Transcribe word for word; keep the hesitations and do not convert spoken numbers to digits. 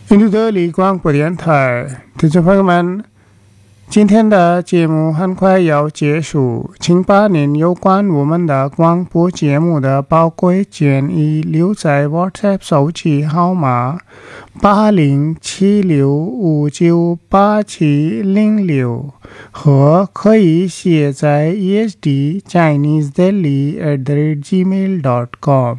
印度的李光播电台，听众朋友们，今天的节目很快要结束，请把您有关我们的广播节目的宝贵建议留在 WhatsApp 手机号码八零七六五九八七零六，和可以写在 e s d chinese delhi at the rate gmail dot com。